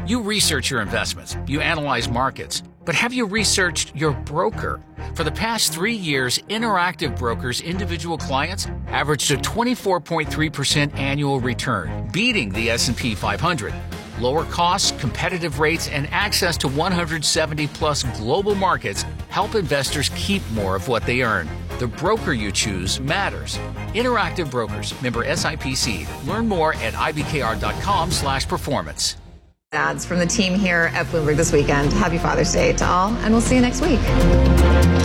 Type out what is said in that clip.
You research your investments, you analyze markets, but have you researched your broker? For the past 3 years, Interactive Brokers' individual clients averaged a 24.3% annual return, beating the S&P 500. Lower costs, competitive rates, and access to 170-plus global markets help investors keep more of what they earn. The broker you choose matters. Interactive Brokers, member SIPC. Learn more at ibkr.com/performance. Ads from the team here at Bloomberg this weekend. Happy Father's Day to all, and we'll see you next week.